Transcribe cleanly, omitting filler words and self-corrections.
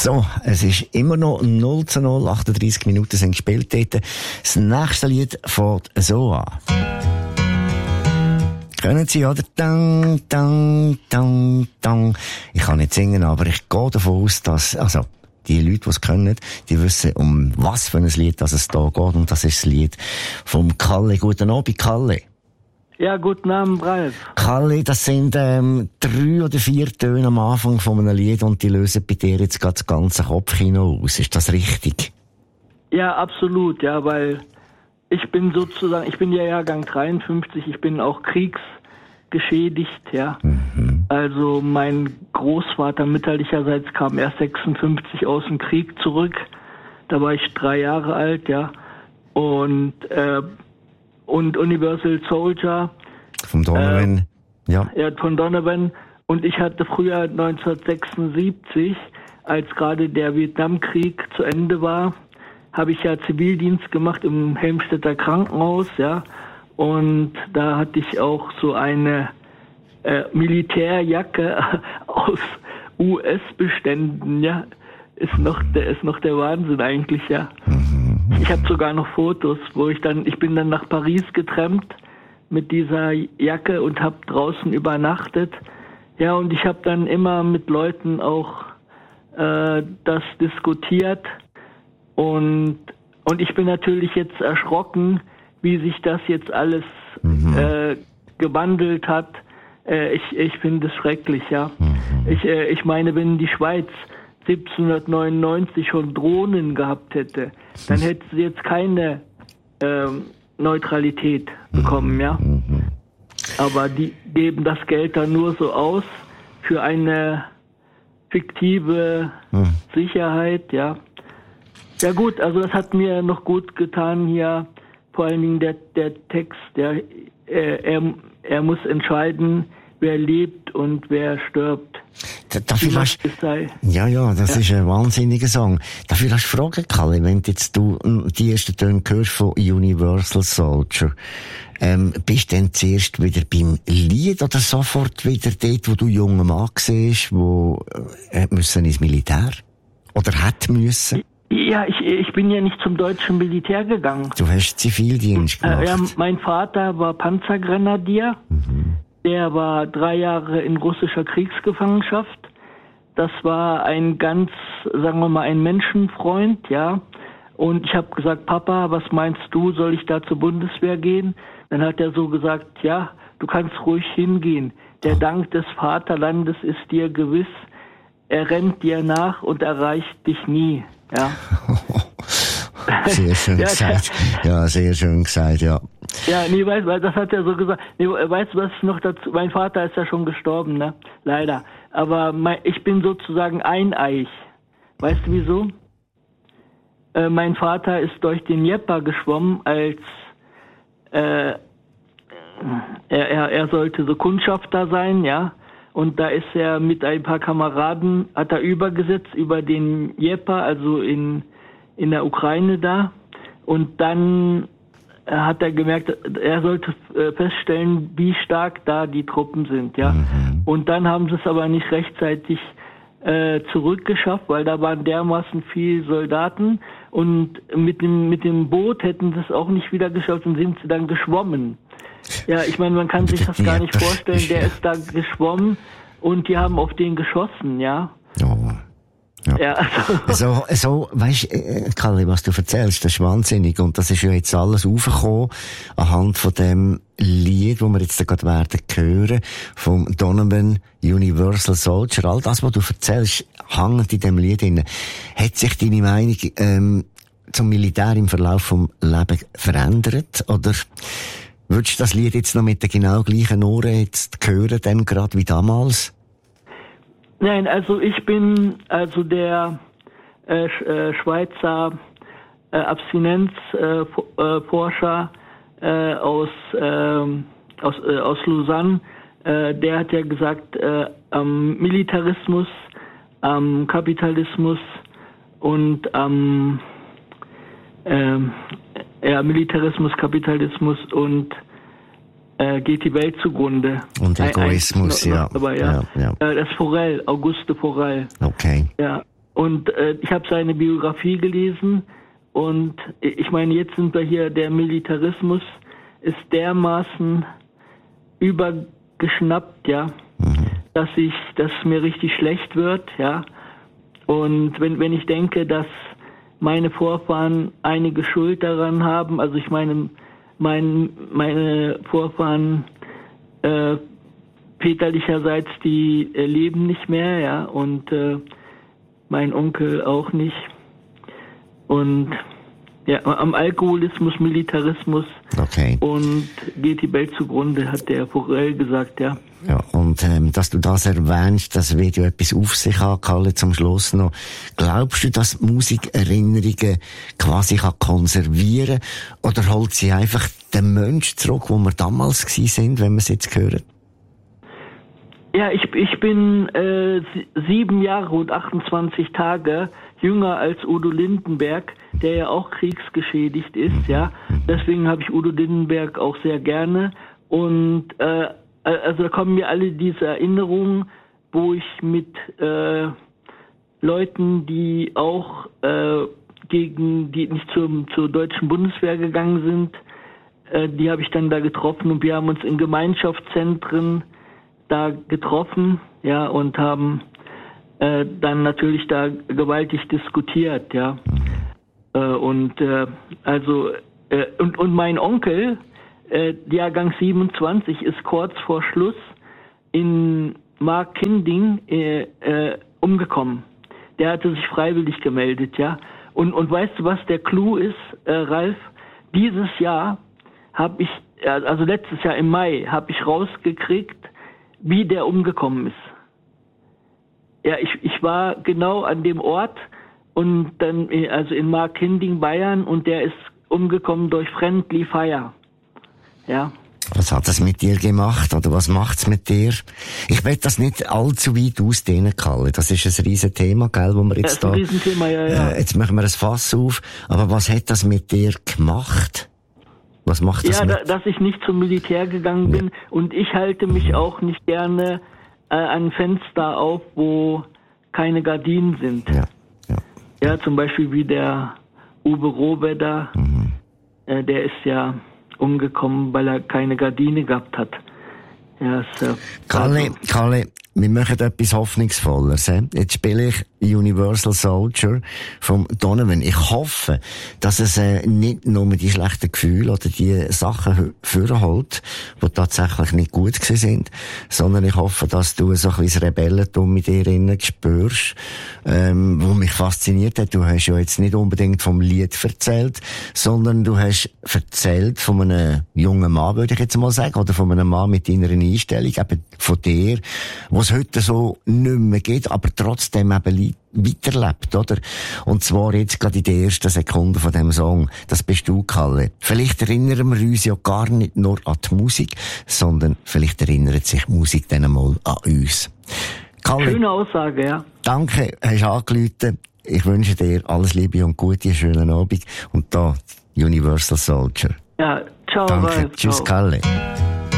So, es ist immer noch 0:0, 38 Minuten sind gespielt dort. Das nächste Lied fängt so an. Können Sie, oder? Dang, dang, dang, dang. Ich kann nicht singen, aber ich gehe davon aus, dass, also, die Leute, die es können, die wissen, um was für ein Lied es da geht. Und das ist das Lied vom Kalle. Guten Abend, Kalle. Ja, guten Abend, Ralf. Kalle, das sind 3 oder 4 Töne am Anfang von einem Lied und die lösen bei dir jetzt gerade das ganze Kopfkino aus. Ist das richtig? Ja, absolut, ja, weil ich bin ja Jahrgang 53, ich bin auch kriegsgeschädigt, ja. Mhm. Also mein Großvater mütterlicherseits kam erst 56 aus dem Krieg zurück. Da war ich 3 Jahre alt, ja. Und Universal Soldier. Von Donovan, ja. Ja, von Donovan. Und ich hatte früher 1976, als gerade der Vietnamkrieg zu Ende war, habe ich ja Zivildienst gemacht im Helmstedter Krankenhaus, ja. Und da hatte ich auch so eine Militärjacke aus US-Beständen, ja. Ist noch der Wahnsinn eigentlich, ja. Ich habe sogar noch Fotos, ich bin dann nach Paris getrampt mit dieser Jacke und habe draußen übernachtet. Ja, und ich habe dann immer mit Leuten auch das diskutiert. Und ich bin natürlich jetzt erschrocken, wie sich das jetzt alles gewandelt hat. Ich finde es schrecklich, ja. Ich meine, wenn die Schweiz 1799 schon Drohnen gehabt hätte, dann hätte sie jetzt keine Neutralität bekommen, ja. Aber die geben das Geld dann nur so aus für eine fiktive Sicherheit, ja. Ja gut, also das hat mir noch gut getan hier, vor allen Dingen der Text, er muss entscheiden, wer lebt und wer stirbt. Das ist ein wahnsinniger Song. Darf ich das fragen, Kalle, wenn jetzt du die ersten Töne hörst von Universal Soldier, bist du dann zuerst wieder beim Lied oder sofort wieder dort, wo du junger Mann siehst, wo müssen ins Militär? Oder hat müssen? Ja, ich bin ja nicht zum deutschen Militär gegangen. Du hast Zivildienst gemacht. Ja, mein Vater war Panzergrenadier. Der war 3 Jahre in russischer Kriegsgefangenschaft. Das war ein ganz, sagen wir mal, ein Menschenfreund, ja. Und ich habe gesagt, Papa, was meinst du, soll ich da zur Bundeswehr gehen? Dann hat er so gesagt, ja, du kannst ruhig hingehen. Der Dank des Vaterlandes ist dir gewiss. Er rennt dir nach und erreicht dich nie, ja. Sehr schön gesagt. Ja, sehr schön gesagt, ja. Ja, nee, weil das hat er so gesagt. Nee, weißt du, was noch dazu? Mein Vater ist ja schon gestorben, ne? Leider. Aber ich bin sozusagen eineich. Weißt du wieso? Mein Vater ist durch den Dnepr geschwommen, als er sollte so Kundschafter sein, ja. Und da ist er mit ein paar Kameraden, hat er übergesetzt über den Dnepr, also in der Ukraine da. Und dann hat er gemerkt, er sollte feststellen, wie stark da die Truppen sind, ja. Und dann haben sie es aber nicht rechtzeitig zurückgeschafft, weil da waren dermaßen viele Soldaten und mit dem Boot hätten sie es auch nicht wieder geschafft und sind sie dann geschwommen. Ja, ich meine, man kann sich das gar nicht vorstellen, der ist da geschwommen und die haben auf den geschossen, ja. Oh. Ja. So, weisst, Kalle, was du erzählst, das ist wahnsinnig. Und das ist ja jetzt alles aufgekommen, anhand von dem Lied, das wir jetzt gerade werden hören, vom Donovan Universal Soldier. All das, was du erzählst, hängt in dem Lied drin. Hat sich deine Meinung, zum Militär im Verlauf vom Leben verändert? Oder würdest du das Lied jetzt noch mit den genau gleichen Ohren jetzt hören, dann gerade wie damals? Nein, also ich bin der Schweizer Abstinenzforscher aus Lausanne. Der hat ja gesagt, am Militarismus, am Kapitalismus und am Militarismus, Kapitalismus und geht die Welt zugrunde. Und Egoismus, ja. Das Forel, Auguste Forel. Okay. Ja. Und ich habe seine Biografie gelesen und ich meine, jetzt sind wir hier, der Militarismus ist dermaßen übergeschnappt, ja, dass mir richtig schlecht wird, ja. Und wenn ich denke, dass meine Vorfahren einige Schuld daran haben, also ich meine, meine Vorfahren väterlicherseits, die leben nicht mehr, ja, und mein Onkel auch nicht. Und ja, am Alkoholismus, Militarismus und geht die Welt zugrunde, hat der Forel gesagt, ja. Ja, und dass du das erwähnst, das wird ja etwas auf sich haben, Kalle, zum Schluss noch. Glaubst du, dass Musik Erinnerungen quasi konservieren kann? Oder holt sie einfach den Menschen zurück, wo wir damals waren, wenn wir es jetzt hören? Ja, ich bin 7 Jahre und 28 Tage jünger als Udo Lindenberg, der ja auch kriegsgeschädigt ist, ja. Deswegen habe ich Udo Lindenberg auch sehr gerne. Und also da kommen mir alle diese Erinnerungen, wo ich mit Leuten, die auch die nicht zur deutschen Bundeswehr gegangen sind, die habe ich dann da getroffen und wir haben uns in Gemeinschaftszentren da getroffen, ja, und haben dann natürlich da gewaltig diskutiert, ja. Und mein Onkel, Jahrgang 27, ist kurz vor Schluss in Markkinding umgekommen. Der hatte sich freiwillig gemeldet, ja. Und weißt du, was der Clou ist, Ralf? Dieses Jahr habe ich, also letztes Jahr im Mai, habe ich rausgekriegt, wie der umgekommen ist. Ja, ich war genau an dem Ort und dann, also in Markkinding, Bayern, und der ist umgekommen durch Friendly Fire. Ja. Was hat das mit dir gemacht, oder was macht's mit dir? Ich will das nicht allzu weit ausdehnen, Kalle. Das ist ein riesen Thema, gell, wo wir jetzt das ist ein Riesenthema, ja. Jetzt machen wir ein Fass auf. Aber was hat das mit dir gemacht? Was macht das mit? Dass ich nicht zum Militär gegangen bin, und ich halte mich auch nicht gerne an Fenster auf, wo keine Gardinen sind. Ja, zum Beispiel wie der Uwe Rohwedder, der ist ja umgekommen, weil er keine Gardine gehabt hat. Ja, Kalle, wir machen etwas Hoffnungsvolles. Jetzt spiele ich Universal Soldier vom Donovan. Ich hoffe, dass es nicht nur die schlechten Gefühle oder die Sachen vorholt, die tatsächlich nicht gut sind, sondern ich hoffe, dass du so ein bisschen das Rebellentum mit dir innen spürst, wo mich fasziniert hat. Du hast ja jetzt nicht unbedingt vom Lied erzählt, sondern du hast erzählt von einem jungen Mann, würde ich jetzt mal sagen, oder von einem Mann mit deiner Einstellung, eben von dir, was heute so nicht mehr gibt, aber trotzdem eben weiterlebt, oder? Und zwar jetzt gerade in den ersten Sekunden von dem Song. Das bist du, Kalle. Vielleicht erinnern wir uns ja gar nicht nur an die Musik, sondern vielleicht erinnert sich Musik dann einmal an uns. Kalle, schöne Aussage, ja. Danke, hast angerufen. Ich wünsche dir alles Liebe und Gute, einen schönen Abend. Und da, Universal Soldier. Ja, ciao. Danke, Ralf, tschüss, ciao. Kalle.